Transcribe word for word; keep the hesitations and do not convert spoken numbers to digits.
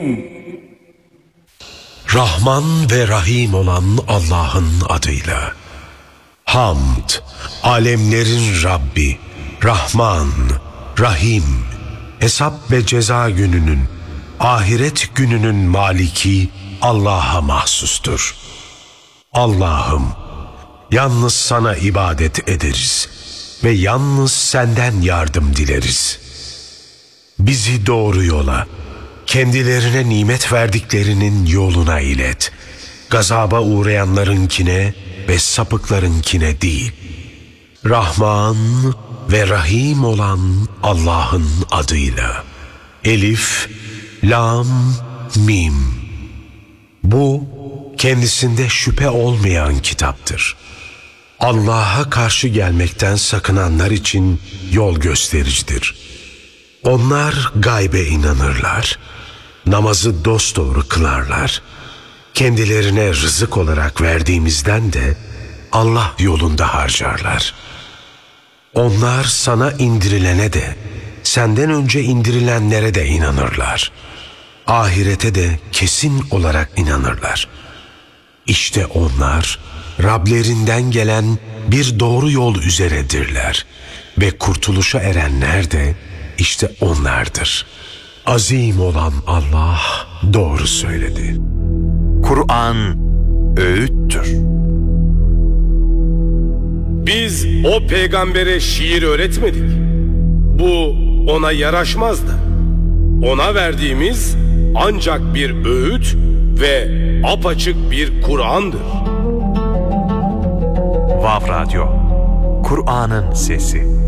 Rahman ve Rahim olan Allah'ın adıyla. Hamd, alemlerin Rabbi, Rahman, Rahim, hesap ve ceza gününün, ahiret gününün maliki Allah'a mahsustur. Allah'ım, yalnız sana ibadet ederiz ve yalnız senden yardım dileriz. Bizi doğru yola, kendilerine nimet verdiklerinin yoluna ilet. Gazaba uğrayanlarınkine ve sapıklarınkine değil. Rahman ve Rahim olan Allah'ın adıyla. Elif, Lam, Mim. Bu, kendisinde şüphe olmayan kitaptır. Allah'a karşı gelmekten sakınanlar için yol göstericidir. Onlar gaybe inanırlar. Namazı dosdoğru kılarlar. Kendilerine rızık olarak verdiğimizden de Allah yolunda harcarlar. Onlar sana indirilene de, senden önce indirilenlere de inanırlar. Ahirete de kesin olarak inanırlar. İşte onlar, Rablerinden gelen bir doğru yol üzeredirler. Ve kurtuluşa erenler de işte onlardır. Azim olan Allah doğru söyledi. Kur'an öğüttür. Biz o peygambere şiir öğretmedik. Bu ona yaraşmazdı. Ona verdiğimiz ancak bir öğüt ve apaçık bir Kur'an'dır. Vav Radyo, Kur'an'ın sesi.